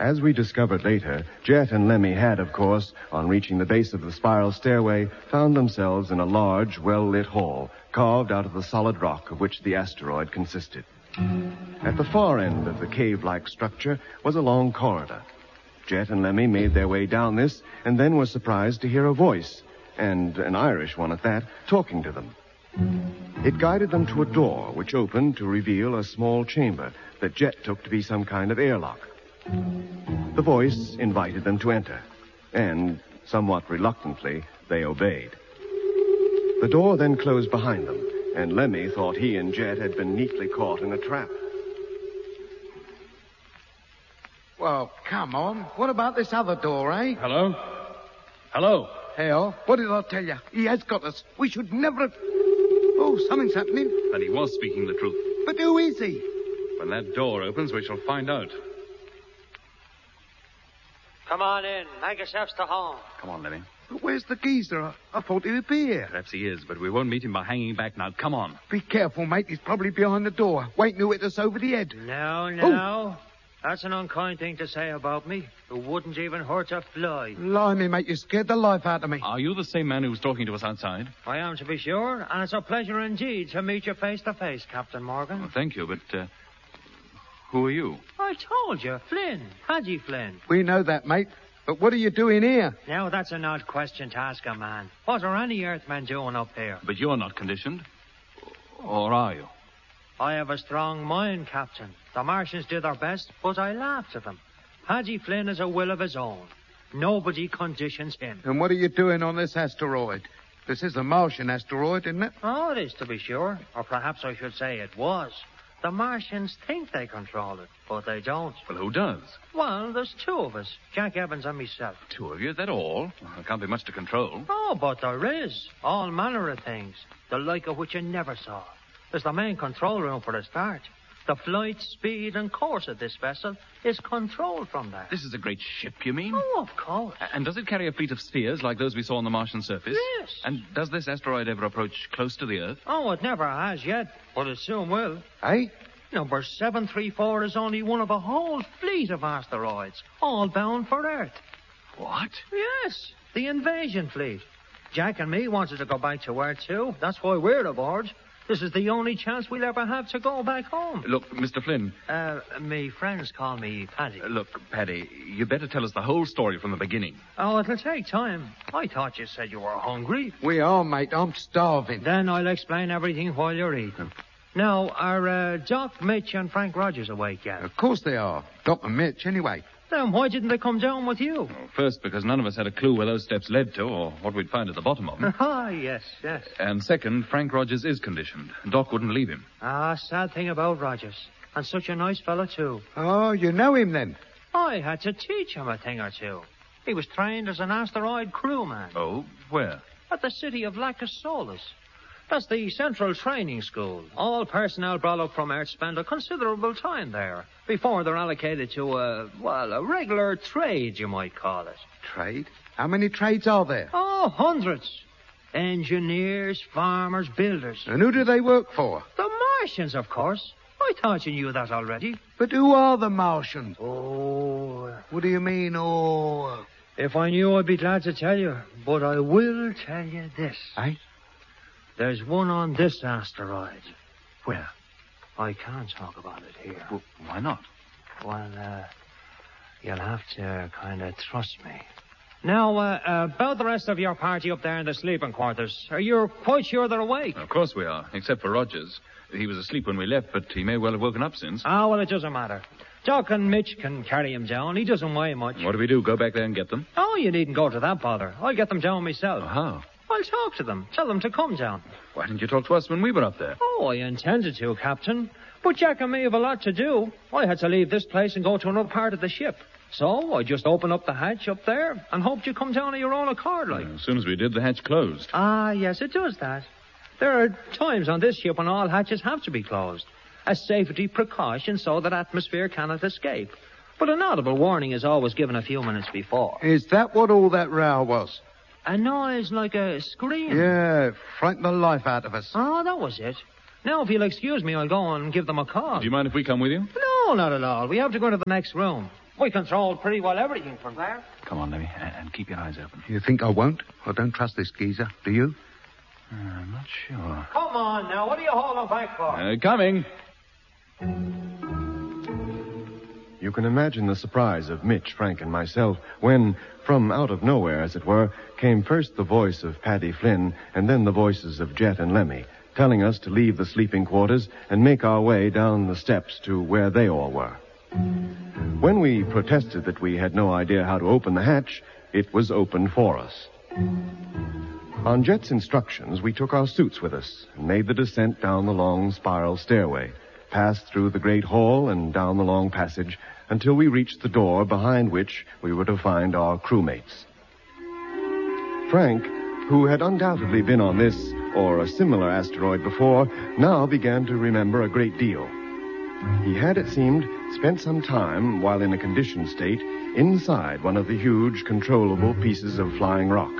As we discovered later, Jet and Lemmy had, of course, on reaching the base of the spiral stairway, found themselves in a large, well-lit hall, carved out of the solid rock of which the asteroid consisted. At the far end of the cave-like structure was a long corridor. Jet and Lemmy made their way down this, and then were surprised to hear a voice, and an Irish one at that, talking to them. It guided them to a door which opened to reveal a small chamber that Jet took to be some kind of airlock. The voice invited them to enter, and, somewhat reluctantly, they obeyed. The door then closed behind them, and Lemmy thought he and Jet had been neatly caught in a trap. Well, come on. What about this other door, eh? Hello? Hello? Hell, what did I tell you? He has got us. We should never have... Oh, something's happening. Then he was speaking the truth. But who is he? When that door opens, we shall find out. Come on in. Make yourselves to home. Come on, Lemmy. But where's the geezer? I thought he would be here. Perhaps he is, but we won't meet him by hanging back now. Come on. Be careful, mate. He's probably behind the door, waiting to hit us over the head. No. That's an unkind thing to say about me. It wouldn't even hurt a fly. Blimey, mate, you scared the life out of me. Are you the same man who was talking to us outside? I am, to be sure, and it's a pleasure indeed to meet you face to face, Captain Morgan. Well, thank you, but, who are you? I told you, Flynn. Hadji Flynn. We know that, mate. But what are you doing here? Now, that's an odd question to ask a man. What are any Earthmen doing up here? But you're not conditioned. Or are you? I have a strong mind, Captain. The Martians did their best, but I laughed at them. Hadji Flynn has a will of his own. Nobody conditions him. And what are you doing on this asteroid? This is a Martian asteroid, isn't it? Oh, it is, to be sure. Or perhaps I should say it was. The Martians think they control it, but they don't. Well, who does? Well, there's two of us, Jack Evans and myself. Two of you, is that all? Well, there can't be much to control. Oh, but there is. All manner of things, the like of which you never saw. There's the main control room for a start. The flight, speed, and course of this vessel is controlled from there. This is a great ship, you mean? Oh, of course. And does it carry a fleet of spheres like those we saw on the Martian surface? Yes. And does this asteroid ever approach close to the Earth? Oh, it never has yet, but it soon will. Eh? Number 734 is only one of a whole fleet of asteroids, all bound for Earth. What? Yes, the invasion fleet. Jack and me wanted to go back to Earth, too. That's why we're aboard. This is the only chance we'll ever have to go back home. Look, Mr. Flynn. Me friends call me Paddy. Look, Paddy, you'd better tell us the whole story from the beginning. Oh, it'll take time. I thought you said you were hungry. We are, mate. I'm starving. Then I'll explain everything while you're eating. Now, are Doc, Mitch, and Frank Rogers awake yet? Of course they are. Doc and Mitch, anyway. Then why didn't they come down with you? Well, first, because none of us had a clue where those steps led to or what we'd find at the bottom of them. Ah, yes. And second, Frank Rogers is conditioned. Doc wouldn't leave him. Ah, sad thing about Rogers. And such a nice fellow, too. Oh, you know him, then? I had to teach him a thing or two. He was trained as an asteroid crewman. Oh, where? At the city of Lacus Solus. That's the central training school. All personnel brought up from Earth spend a considerable time there before they're allocated to a regular trade, you might call it. Trade? How many trades are there? Oh, hundreds. Engineers, farmers, builders. And who do they work for? The Martians, of course. I thought you knew that already. But who are the Martians? Oh. What do you mean, oh? If I knew, I'd be glad to tell you. But I will tell you this. Eh? There's one on this asteroid. Where? I can't talk about it here. Well, why not? Well, you'll have to kind of trust me. Now, about the rest of your party up there in the sleeping quarters, are you quite sure they're awake? Of course we are, except for Rogers. He was asleep when we left, but he may well have woken up since. Ah, well, it doesn't matter. Doc and Mitch can carry him down. He doesn't weigh much. What do we do, go back there and get them? Oh, you needn't go to that bother. I'll get them down myself. Oh, how? I'll talk to them. Tell them to come down. Why didn't you talk to us when we were up there? Oh, I intended to, Captain. But Jack and me have a lot to do. I had to leave this place and go to another part of the ship. So I just opened up the hatch up there and hoped you'd come down of your own accord, like. As soon as we did, the hatch closed. Ah, yes, it does that. There are times on this ship when all hatches have to be closed. A safety precaution so that atmosphere cannot escape. But an audible warning is always given a few minutes before. Is that what all that row was? A noise like a scream. Yeah, it frightened the life out of us. Oh, that was it. Now, if you'll excuse me, I'll go and give them a call. Do you mind if we come with you? No, not at all. We have to go into the next room. We control pretty well everything from there. Come on, Lemmy, and keep your eyes open. You think I won't? I don't trust this geezer. Do you? I'm not sure. Come on now, what are you holding back for? Coming. You can imagine the surprise of Mitch, Frank, and myself when, from out of nowhere, as it were, came first the voice of Paddy Flynn and then the voices of Jet and Lemmy, telling us to leave the sleeping quarters and make our way down the steps to where they all were. When we protested that we had no idea how to open the hatch, it was opened for us. On Jet's instructions, we took our suits with us and made the descent down the long spiral stairway, passed through the great hall and down the long passage until we reached the door behind which we were to find our crewmates. Frank, who had undoubtedly been on this or a similar asteroid before, now began to remember a great deal. He had, it seemed, spent some time, while in a conditioned state, inside one of the huge, controllable pieces of flying rock.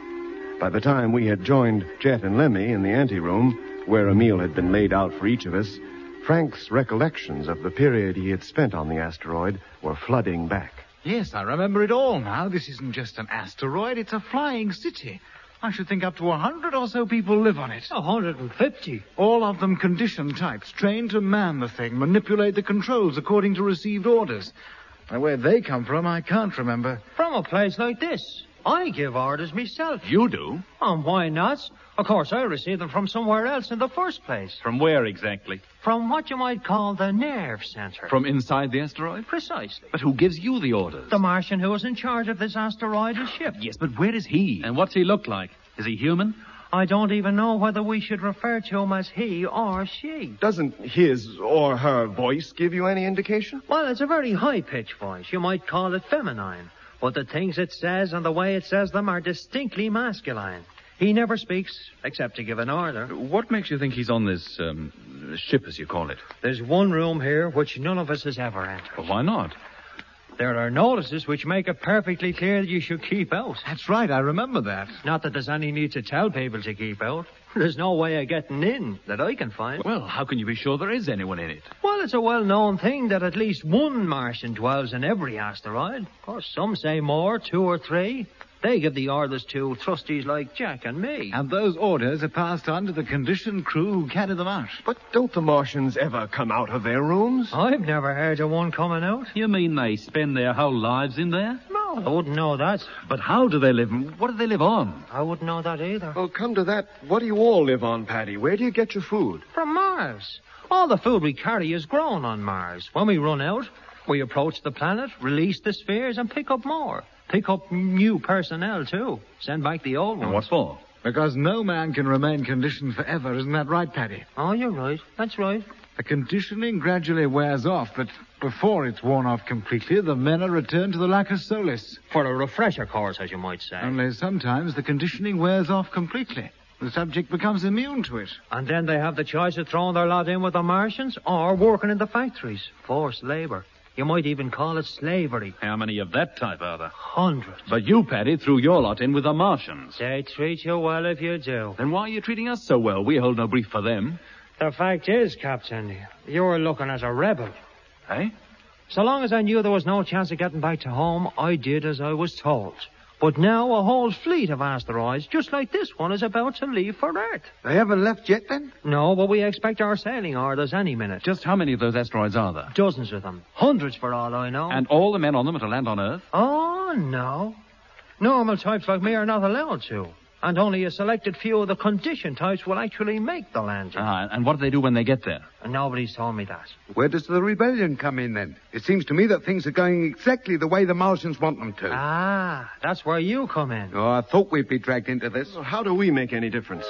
By the time we had joined Jet and Lemmy in the anteroom, where a meal had been laid out for each of us, Frank's recollections of the period he had spent on the asteroid were flooding back. Yes, I remember it all now. This isn't just an asteroid, it's a flying city. I should think up to 100 or so people live on it. 150. All of them conditioned types, trained to man the thing, manipulate the controls according to received orders. Now, where they come from, I can't remember. From a place like this. I give orders myself. You do? Why not? Of course, I received them from somewhere else in the first place. From where exactly? From what you might call the nerve center. From inside the asteroid? Precisely. But who gives you the orders? The Martian who is in charge of this asteroidal ship. Yes, but where is he? And what's he look like? Is he human? I don't even know whether we should refer to him as he or she. Doesn't his or her voice give you any indication? Well, it's a very high-pitched voice. You might call it feminine. But the things it says and the way it says them are distinctly masculine. He never speaks except to give an order. What makes you think he's on this ship, as you call it? There's one room here which none of us has ever entered. Well, why not? There are notices which make it perfectly clear that you should keep out. That's right, I remember that. Not that there's any need to tell people to keep out. There's no way of getting in that I can find. Well, how can you be sure there is anyone in it? Well, it's a well-known thing that at least one Martian dwells in every asteroid. Of course, some say more, 2 or 3. They give the orders to trustees like Jack and me. And those orders are passed on to the conditioned crew who carry them out. But don't the Martians ever come out of their rooms? I've never heard of one coming out. You mean they spend their whole lives in there? No, I wouldn't know that. But how do they live? What do they live on? I wouldn't know that either. Well, come to that, what do you all live on, Paddy? Where do you get your food? From Mars. All the food we carry is grown on Mars. When we run out, we approach the planet, release the spheres, and pick up more. Pick up new personnel, too. Send back the old ones. And what for? Because no man can remain conditioned forever, isn't that right, Paddy? Oh, you're right. That's right. The conditioning gradually wears off, but before it's worn off completely, the men are returned to the Lacus Solis. For a refresher course, as you might say. Only sometimes the conditioning wears off completely. The subject becomes immune to it. And then they have the choice of throwing their lot in with the Martians or working in the factories. Forced labor. You might even call it slavery. How many of that type are there? Hundreds. But you, Paddy, threw your lot in with the Martians. They treat you well if you do. Then why are you treating us so well? We hold no brief for them. The fact is, Captain, you're looking as a rebel. Eh? So long as I knew there was no chance of getting back to home, I did as I was told. But now a whole fleet of asteroids, just like this one, is about to leave for Earth. They haven't left yet, then? No, but we expect our sailing orders any minute. Just how many of those asteroids are there? Dozens of them. Hundreds for all I know. And all the men on them are to land on Earth? Oh, no. Normal types like me are not allowed to. And only a selected few of the conditioned types will actually make the landing. And what do they do when they get there? And nobody's told me that. Where does the rebellion come in, then? It seems to me that things are going exactly the way the Martians want them to. Ah, that's where you come in. Oh, I thought we'd be dragged into this. How do we make any difference?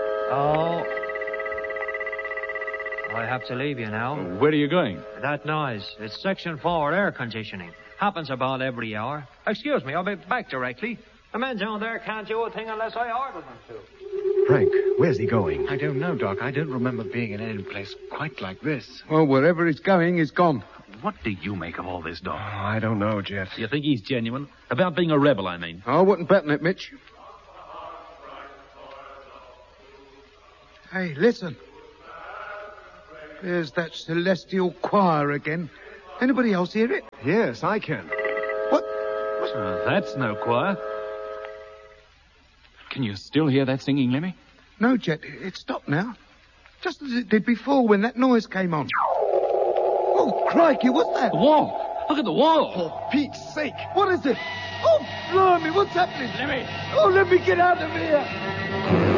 Oh. I have to leave you now. Where are you going? That noise. It's Section 4 air conditioning. Happens about every hour. Excuse me, I'll be back directly. The men down there can't do a thing unless I order them to. Frank, where's he going? I don't know, Doc. I don't remember being in any place quite like this. Well, wherever he's going, he's gone. What do you make of all this, Doc? I don't know, Jet. You think he's genuine? About being a rebel, I mean. I wouldn't bet on it, Mitch. Hey, listen. There's that celestial choir again. Anybody else hear it? Yes, I can. What? That's no choir. Can you still hear that singing, Lemmy? No, Jet. It stopped now. Just as it did before when that noise came on. Oh, crikey, what's that? The wall! Look at the wall! For Pete's sake. What is it? Oh, blimey, what's happening? Lemmy! Oh, let me get out of here.